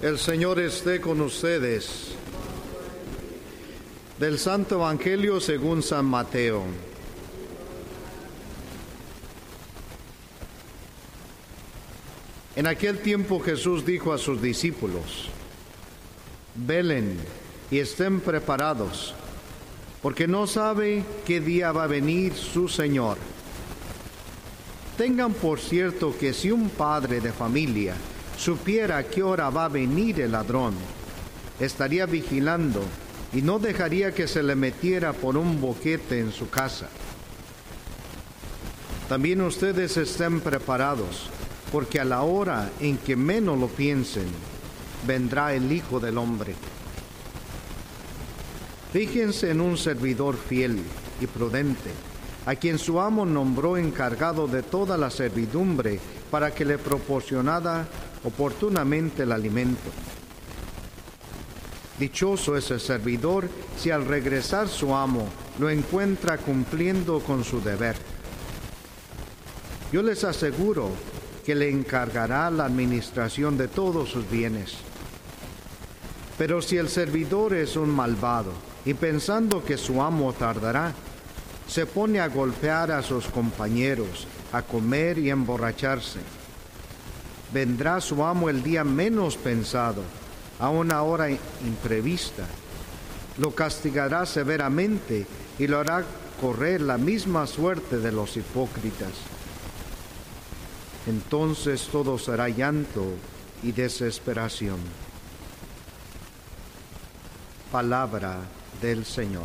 El Señor esté con ustedes. Del Santo Evangelio según San Mateo. En aquel tiempo Jesús dijo a sus discípulos: velen y estén preparados, porque no sabe qué día va a venir su Señor. Tengan por cierto que si un padre de familia supiera a qué hora va a venir el ladrón, estaría vigilando y no dejaría que se le metiera por un boquete en su casa. También ustedes estén preparados, porque a la hora en que menos lo piensen, vendrá el Hijo del Hombre. Fíjense en un servidor fiel y prudente, a quien su amo nombró encargado de toda la servidumbre para que le proporcionara oportunamente el alimento. Dichoso es el servidor si al regresar su amo lo encuentra cumpliendo con su deber. Yo les aseguro que le encargará la administración de todos sus bienes. Pero si el servidor es un malvado y pensando que su amo tardará, se pone a golpear a sus compañeros, a comer y a emborracharse, vendrá su amo el día menos pensado, a una hora imprevista. Lo castigará severamente y lo hará correr la misma suerte de los hipócritas. Entonces todo será llanto y desesperación. Palabra del Señor.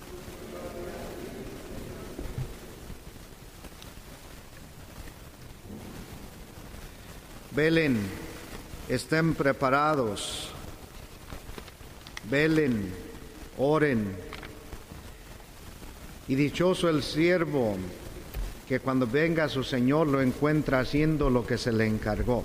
Velen, estén preparados. Velen, oren. Y dichoso el siervo que cuando venga su Señor lo encuentra haciendo lo que se le encargó.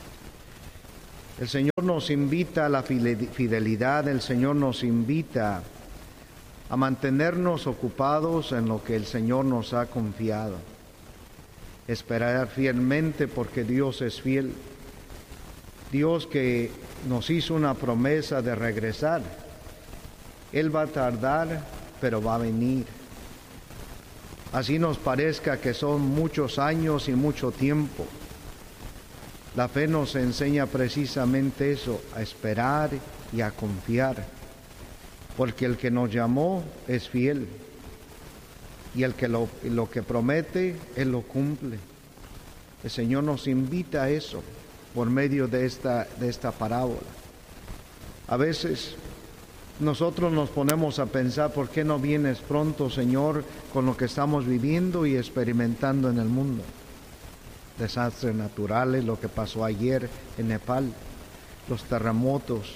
El Señor nos invita a la fidelidad, el Señor nos invita a mantenernos ocupados en lo que el Señor nos ha confiado. Esperar fielmente porque Dios es fiel. Dios que nos hizo una promesa de regresar. Él va a tardar, pero va a venir. Así nos parezca que son muchos años y mucho tiempo. La fe nos enseña precisamente eso, a esperar y a confiar. Porque el que nos llamó es fiel. Y el que lo que promete, Él lo cumple. El Señor nos invita a eso por medio de esta parábola. A veces nosotros nos ponemos a pensar, ¿por qué no vienes pronto, Señor, con lo que estamos viviendo y experimentando en el mundo? Desastres naturales, lo que pasó ayer en Nepal, los terremotos.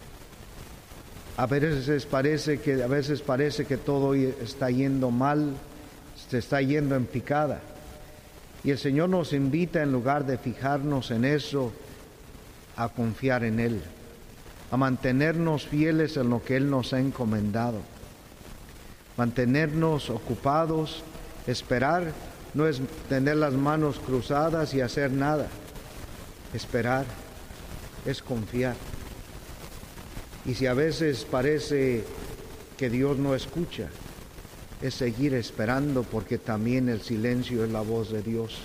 A veces parece que todo está yendo mal, se está yendo en picada. Y el Señor nos invita, en lugar de fijarnos en eso, a confiar en Él, a mantenernos fieles en lo que Él nos ha encomendado. Mantenernos ocupados, esperar, no es tener las manos cruzadas y hacer nada. Esperar es confiar. Y si a veces parece que Dios no escucha, es seguir esperando, porque también el silencio es la voz de Dios.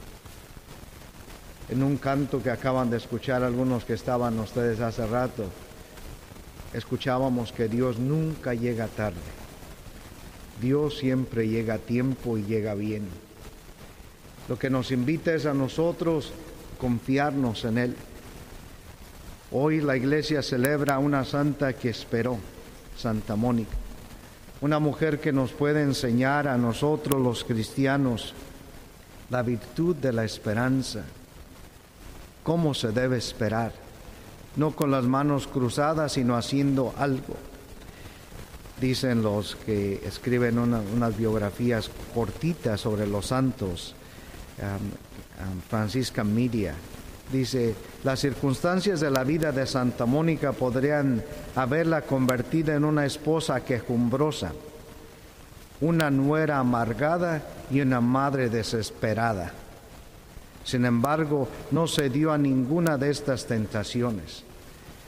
En un canto que acaban de escuchar algunos que estaban ustedes hace rato, escuchábamos que Dios nunca llega tarde. Dios siempre llega a tiempo y llega bien. Lo que nos invita es a nosotros confiarnos en Él. Hoy la iglesia celebra a una santa que esperó, Santa Mónica. Una mujer que nos puede enseñar a nosotros los cristianos la virtud de la esperanza. Cómo se debe esperar, no con las manos cruzadas, sino haciendo algo. Dicen los que escriben unas biografías cortitas sobre los santos, Francisca Miria, dice: las circunstancias de la vida de Santa Mónica podrían haberla convertida en una esposa quejumbrosa, una nuera amargada y una madre desesperada. Sin embargo, no cedió a ninguna de estas tentaciones.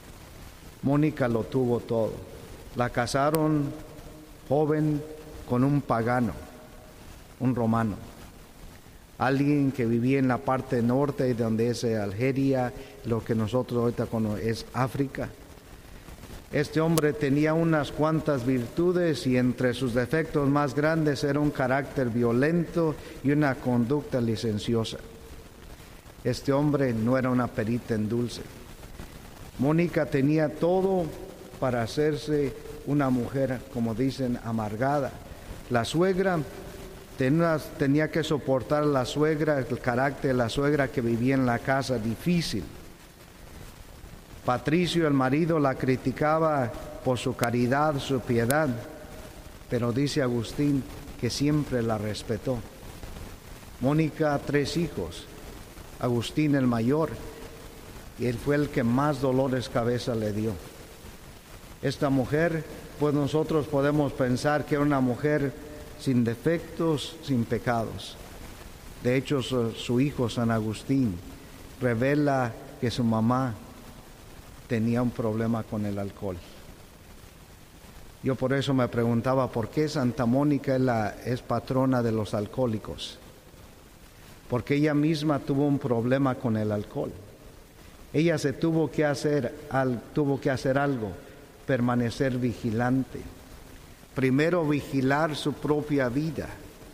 Mónica lo tuvo todo. La casaron joven con un pagano, un romano, alguien que vivía en la parte norte, donde es Algeria, lo que nosotros ahorita conocemos es África. Este hombre tenía unas cuantas virtudes y entre sus defectos más grandes era un carácter violento y una conducta licenciosa. Este hombre no era una perita en dulce. Mónica tenía todo para hacerse una mujer, como dicen, amargada. La suegra tenía que soportar a la suegra, el carácter de la suegra que vivía en la casa difícil. Patricio, el marido, la criticaba por su caridad, su piedad, pero dice Agustín que siempre la respetó. Mónica, 3 hijos, Agustín el mayor, y él fue el que más dolores de cabeza le dio. Esta mujer, pues nosotros podemos pensar que era una mujer sin defectos, sin pecados. De hecho, su hijo San Agustín revela que su mamá tenía un problema con el alcohol. Yo por eso me preguntaba por qué Santa Mónica es patrona de los alcohólicos. Porque ella misma tuvo un problema con el alcohol. Ella se tuvo que hacer algo, permanecer vigilante. Primero vigilar su propia vida.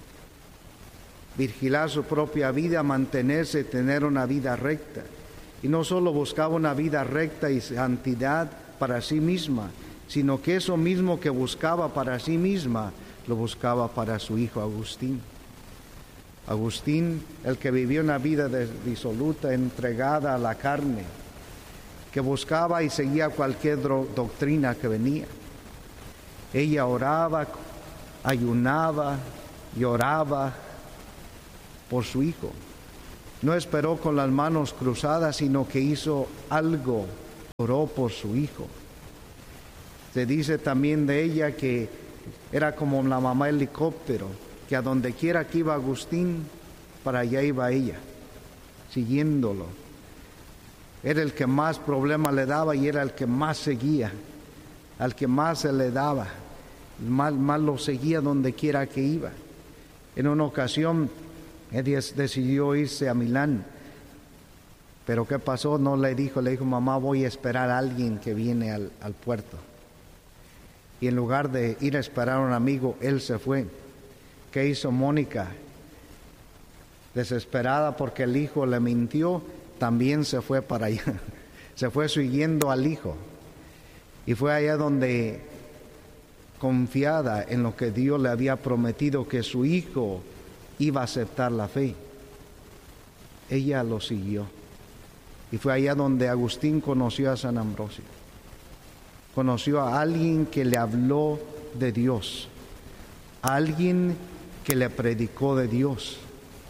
Vigilar su propia vida, mantenerse, tener una vida recta. Y no solo buscaba una vida recta y santidad para sí misma, sino que eso mismo que buscaba para sí misma, lo buscaba para su hijo Agustín. Agustín, el que vivió una vida disoluta, entregada a la carne, que buscaba y seguía cualquier doctrina que venía. Ella oraba, ayunaba, lloraba por su hijo. No esperó con las manos cruzadas, sino que hizo algo, oró por su hijo. Se dice también de ella que era como la mamá helicóptero, que a donde quiera que iba Agustín, para allá iba ella, siguiéndolo. Era el que más problema le daba y era el que más seguía, al que más se le daba, más lo seguía donde quiera que iba. En una ocasión, ella decidió irse a Milán, pero ¿qué pasó? No le dijo, mamá, voy a esperar a alguien que viene al puerto. Y en lugar de ir a esperar a un amigo, él se fue. ¿Qué hizo Mónica? Desesperada porque el hijo le mintió, también se fue para allá. Se fue siguiendo al hijo. Y fue allá donde, confiada en lo que Dios le había prometido, que su hijo iba a aceptar la fe, ella lo siguió. Y fue allá donde Agustín conoció a San Ambrosio. Conoció a alguien que le habló de Dios, a alguien que le predicó de Dios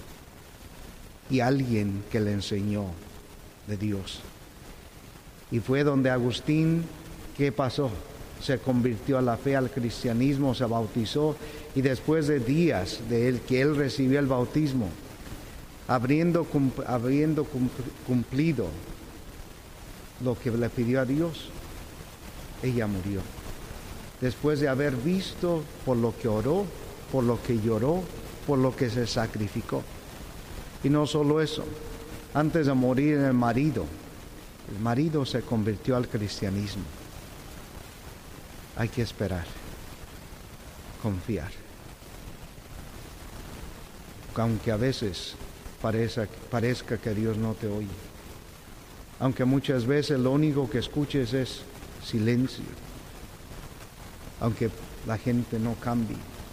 y alguien que le enseñó de Dios. Y fue donde Agustín, ¿qué pasó? Se convirtió a la fe, al cristianismo, se bautizó, y después de días de que él recibió el bautismo, habiendo cumplido lo que le pidió a Dios, ella murió. Después de haber visto por lo que oró, por lo que lloró, por lo que se sacrificó. Y no solo eso, antes de morir el marido se convirtió al cristianismo. Hay que esperar, confiar. Aunque a veces parezca que Dios no te oye. Aunque muchas veces lo único que escuches es silencio. Aunque la gente no cambie.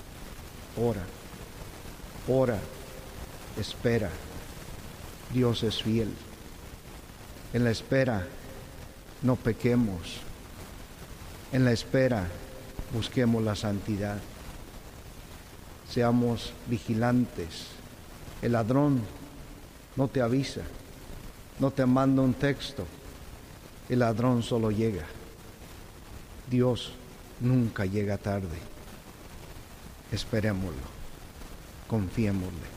Ora, espera. Dios es fiel. En la espera no pequemos. En la espera busquemos la santidad. Seamos vigilantes. El ladrón no te avisa, no te manda un texto. El ladrón solo llega. Dios nunca llega tarde. Esperémoslo, confiémosle.